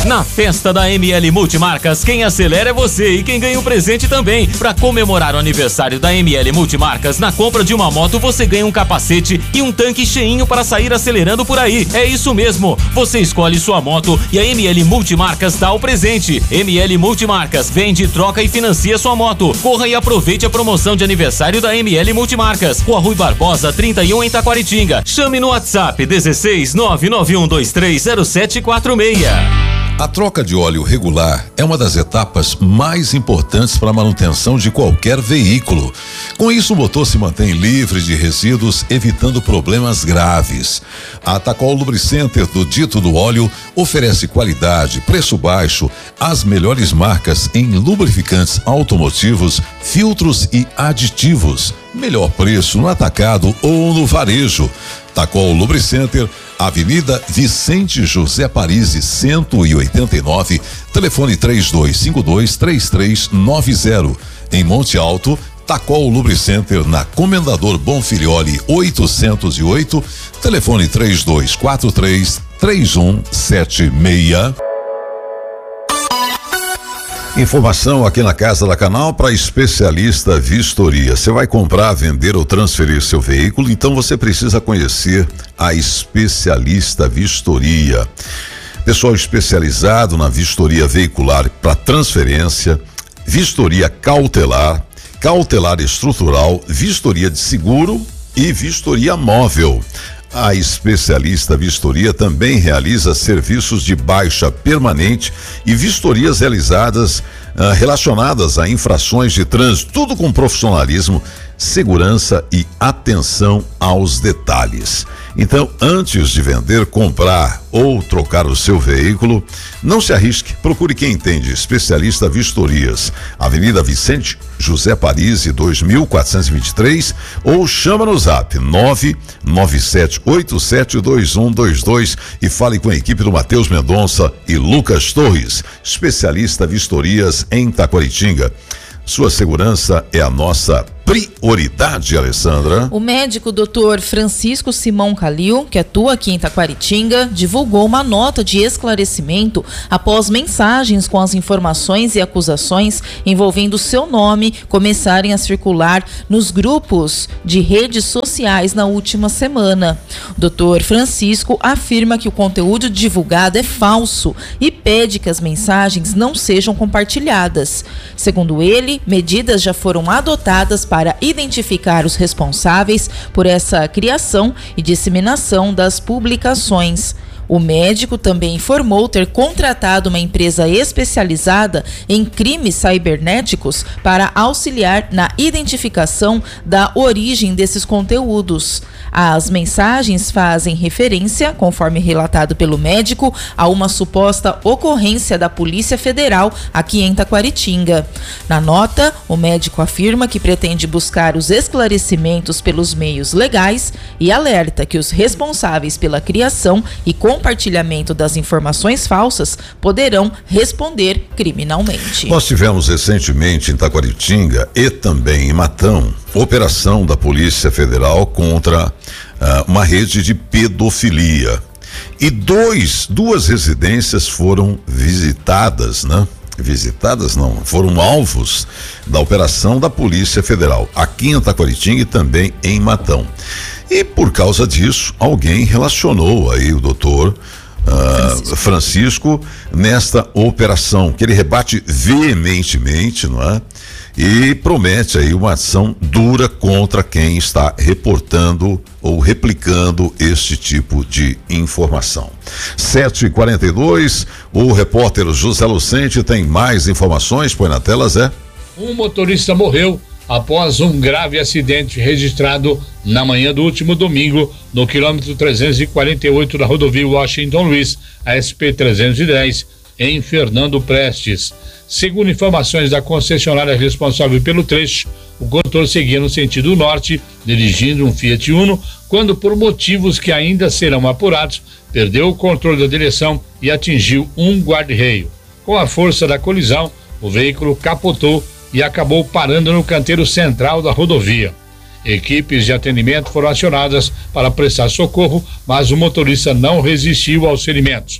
Na festa da ML Multimarcas, quem acelera é você e quem ganha um presente também. Para comemorar o aniversário da ML Multimarcas, na compra de uma moto você ganha um capacete e um tanque cheinho para sair acelerando por aí. É isso mesmo, você escolhe sua moto e a ML Multimarcas dá o presente. ML Multimarcas vende, troca e financia sua moto. Corra e aproveite a promoção de aniversário da ML Multimarcas. Rua Rui Barbosa, 31 em Taquaritinga. Chame no WhatsApp 16 991230746. A troca de óleo regular é uma das etapas mais importantes para a manutenção de qualquer veículo. Com isso, o motor se mantém livre de resíduos, evitando problemas graves. A Tacol Lubricenter do Dito do Óleo oferece qualidade, preço baixo, as melhores marcas em lubrificantes automotivos, filtros e aditivos. Melhor preço no atacado ou no varejo. Tacol Lubricenter, Avenida Vicente José Parisi, 189, telefone 3252-3390. Em Monte Alto, Tacol Lubricenter na Comendador Bonfilioli 808, telefone 3243-3176. Informação aqui na Casa da Canal para Especialista Vistoria. Você vai comprar, vender ou transferir seu veículo, então você precisa conhecer a Especialista Vistoria. Pessoal especializado na vistoria veicular para transferência, vistoria cautelar, cautelar estrutural, vistoria de seguro e vistoria móvel. A Especialista Vistoria também realiza serviços de baixa permanente e vistorias realizadas relacionadas a infrações de trânsito, tudo com profissionalismo, segurança e atenção aos detalhes. Então, antes de vender, comprar ou trocar o seu veículo, não se arrisque, procure quem entende. Especialista Vistorias, Avenida Vicente José Parisi, 2423, ou chama no zap 997872122 e fale com a equipe do Matheus Mendonça e Lucas Torres. Especialista Vistorias em Taquaritinga. Sua segurança é a nossa prioridade, Alessandra. O médico Dr. Francisco Simão Calil, que atua aqui em Taquaritinga, divulgou uma nota de esclarecimento após mensagens com as informações e acusações envolvendo seu nome começarem a circular nos grupos de redes sociais na última semana. O Dr. Francisco afirma que o conteúdo divulgado é falso e pede que as mensagens não sejam compartilhadas. Segundo ele, medidas já foram adotadas para identificar os responsáveis por essa criação e disseminação das publicações. O médico também informou ter contratado uma empresa especializada em crimes cibernéticos para auxiliar na identificação da origem desses conteúdos. As mensagens fazem referência, conforme relatado pelo médico, a uma suposta ocorrência da Polícia Federal aqui em Taquaritinga. Na nota, o médico afirma que pretende buscar os esclarecimentos pelos meios legais e alerta que os responsáveis pela criação e compartilhamento das informações falsas poderão responder criminalmente. Nós tivemos recentemente em Taquaritinga e também em Matão, operação da Polícia Federal contra uma rede de pedofilia. E duas residências foram visitadas, né? Visitadas não, foram alvos da operação da Polícia Federal, aqui em Taquaritinga e também em Matão. E por causa disso, alguém relacionou aí o doutor Francisco nesta operação, que ele rebate veementemente, não é? E promete aí uma ação dura contra quem está reportando ou replicando este tipo de informação. 7h42, o repórter José Lucente tem mais informações, põe na tela, Zé. Um motorista morreu após um grave acidente registrado na manhã do último domingo no quilômetro 348 da rodovia Washington Luiz, a SP-310, em Fernando Prestes. Segundo informações da concessionária responsável pelo trecho, o condutor seguia no sentido norte, dirigindo um Fiat Uno, quando, por motivos que ainda serão apurados, perdeu o controle da direção e atingiu um guarda-reio. Com a força da colisão, o veículo capotou e acabou parando no canteiro central da rodovia. Equipes de atendimento foram acionadas para prestar socorro, mas o motorista não resistiu aos ferimentos.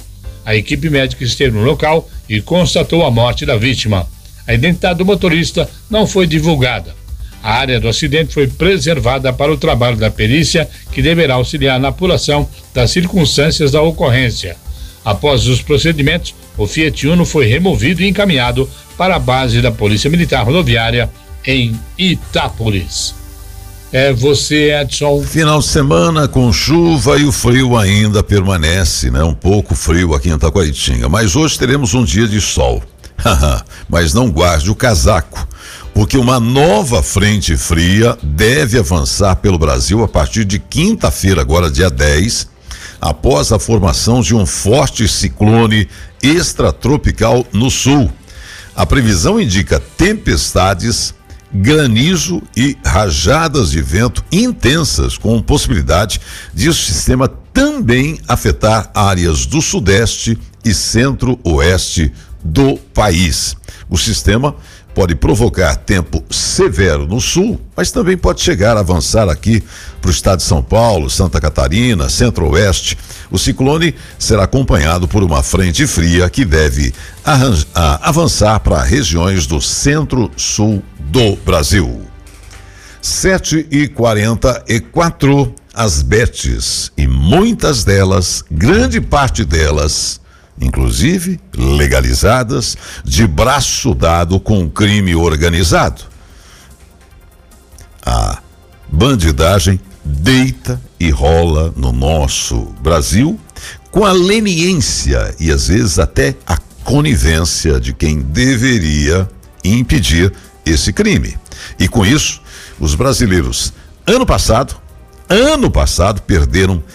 A equipe médica esteve no local e constatou a morte da vítima. A identidade do motorista não foi divulgada. A área do acidente foi preservada para o trabalho da perícia, que deverá auxiliar na apuração das circunstâncias da ocorrência. Após os procedimentos, o Fiat Uno foi removido e encaminhado para a base da Polícia Militar Rodoviária em Itápolis. É você, Edson. Final de semana com chuva e o frio ainda permanece, né? Um pouco frio aqui em Itaquaritinga, mas hoje teremos um dia de sol. Mas não guarde o casaco, porque uma nova frente fria deve avançar pelo Brasil a partir de quinta-feira, agora dia 10, após a formação de um forte ciclone extratropical no sul. A previsão indica tempestades, granizo e rajadas de vento intensas, com possibilidade de o sistema também afetar áreas do sudeste e centro-oeste do país. O sistema pode provocar tempo severo no sul, mas também pode chegar a avançar aqui para o estado de São Paulo, Santa Catarina, centro-oeste. O ciclone será acompanhado por uma frente fria que deve avançar para regiões do centro-sul do Brasil. 7h44, as bets, e muitas delas, grande parte delas, inclusive legalizadas, de braço dado com o crime organizado. A bandidagem deita e rola no nosso Brasil com a leniência e às vezes até a conivência de quem deveria impedir esse crime. E com isso, os brasileiros, ano passado, perderam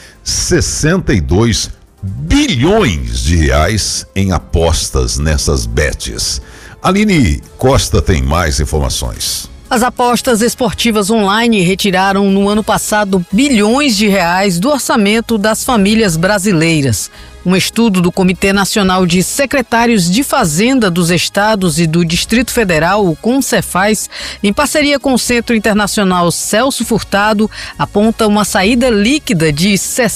62 bilhões de reais em apostas nessas bets. Aline Costa tem mais informações. As apostas esportivas online retiraram no ano passado bilhões de reais do orçamento das famílias brasileiras. Um estudo do Comitê Nacional de Secretários de Fazenda dos Estados e do Distrito Federal, o CONCEFAZ, em parceria com o Centro Internacional Celso Furtado, aponta uma saída líquida de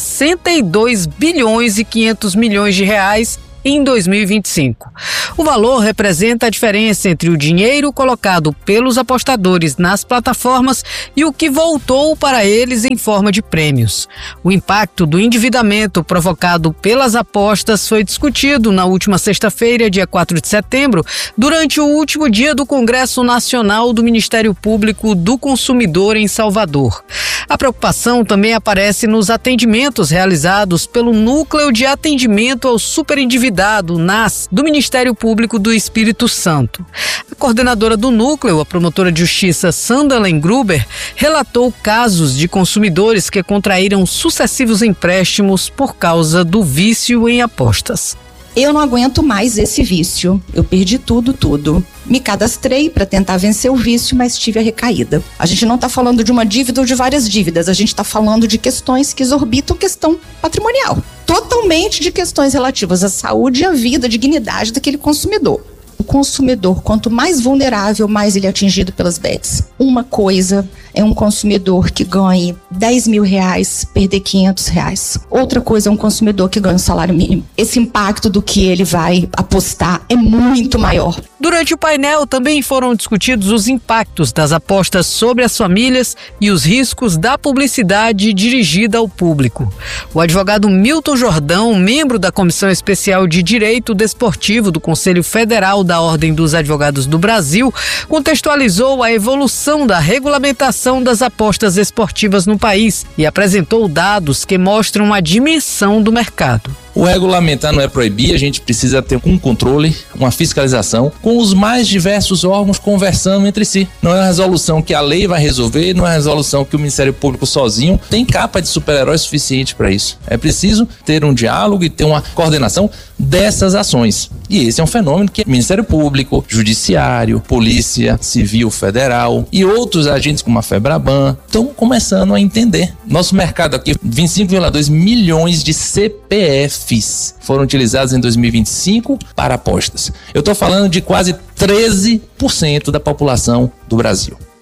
62 bilhões e 500 milhões de reais em 2025. O valor representa a diferença entre o dinheiro colocado pelos apostadores nas plataformas e o que voltou para eles em forma de prêmios. O impacto do endividamento provocado pelas apostas foi discutido na última sexta-feira, dia 4 de setembro, durante o último dia do Congresso Nacional do Ministério Público do Consumidor em Salvador. A preocupação também aparece nos atendimentos realizados pelo Núcleo de Atendimento ao Superendividado, NAS, do Ministério Público do Espírito Santo. A coordenadora do núcleo, a promotora de justiça Sandalen Gruber, relatou casos de consumidores que contraíram sucessivos empréstimos por causa do vício em apostas. Eu não aguento mais esse vício. Eu perdi tudo. Me cadastrei para tentar vencer o vício, mas tive a recaída. A gente não está falando de uma dívida ou de várias dívidas, a gente está falando de questões que exorbitam questão patrimonial. Totalmente de questões relativas à saúde e à vida, à dignidade daquele consumidor. O consumidor, quanto mais vulnerável, mais ele é atingido pelas bets. Uma coisa é um consumidor que ganhe 10 mil reais, perder 500 reais. Outra coisa é um consumidor que ganha um salário mínimo. Esse impacto do que ele vai apostar é muito maior. Durante o painel também foram discutidos os impactos das apostas sobre as famílias e os riscos da publicidade dirigida ao público. O advogado Milton Jordão, membro da Comissão Especial de Direito Desportivo do Conselho Federal da Ordem dos Advogados do Brasil, contextualizou a evolução da regulamentação das apostas esportivas no país e apresentou dados que mostram a dimensão do mercado. O regulamentar não é proibir, a gente precisa ter um controle, uma fiscalização, com os mais diversos órgãos conversando entre si. Não é uma resolução que a lei vai resolver, não é uma resolução que o Ministério Público sozinho tem capa de super-herói suficiente para isso. É preciso ter um diálogo e ter uma coordenação dessas ações. E esse é um fenômeno que o Ministério Público, Judiciário, Polícia Civil Federal e outros agentes como a FEBRABAN estão começando a entender. Nosso mercado aqui, 25,2 milhões de CPFs foram utilizados em 2025 para apostas. Eu estou falando de quase 13% da população do Brasil.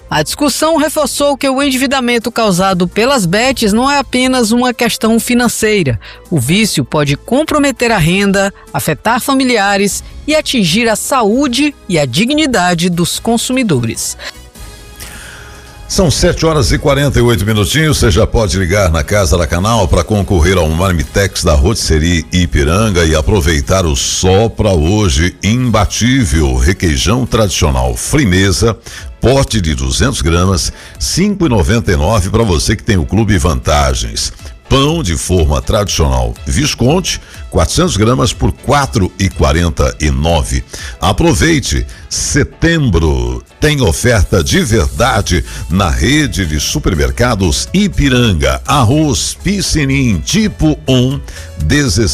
A discussão reforçou que o endividamento causado pelas bets não é apenas uma questão financeira. O vício pode comprometer a renda, afetar familiares e atingir a saúde e a dignidade dos consumidores. São 7h48. Você já pode ligar na Casa da Canal para concorrer ao Marmitex da Rotisserie Ipiranga e aproveitar o só para hoje imbatível requeijão tradicional Frimeza, pote de 200 gramas, R$ 5,99 para você que tem o Clube Vantagens. Pão de forma tradicional Visconti, 400 gramas por R$ 4,49. Aproveite, setembro tem oferta de verdade na rede de supermercados Ipiranga. Arroz Piscinim tipo 1, R$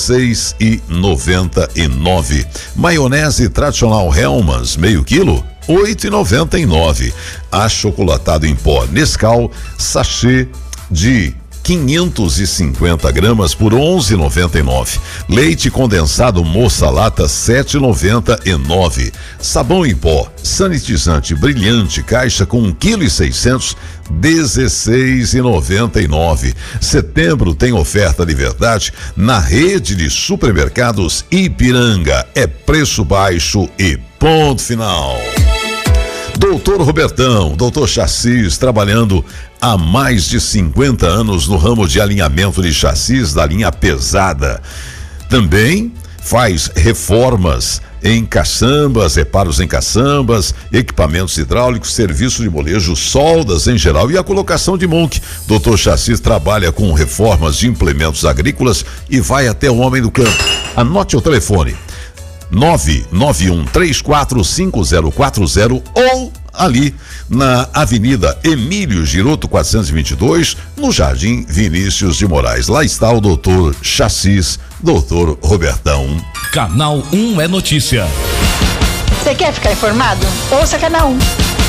16,99. Maionese tradicional Hellmann's, meio quilo, R$ 8,99. Achocolatado em pó Nescau, sachê de 550 gramas por R$ 11,99. Leite condensado Moça Lata, R$ 7,99. Sabão em pó sanitizante Brilhante, caixa com 1,6 kg, R$ 16,99. Setembro tem oferta de verdade na rede de supermercados Ipiranga. É preço baixo e ponto final. Doutor Robertão, doutor Chassis, trabalhando há mais de 50 anos no ramo de alinhamento de chassis da linha pesada. Também faz reformas em caçambas, reparos em caçambas, equipamentos hidráulicos, serviço de molejo, soldas em geral e a colocação de monk. Doutor Chassis trabalha com reformas de implementos agrícolas e vai até o homem do campo. Anote o telefone: 991345040 ou ali na Avenida Emílio Giroto 422, no Jardim Vinícius de Moraes. Lá está o doutor Chassis, doutor Robertão. Canal 1 é notícia. Você quer ficar informado? Ouça Canal 1.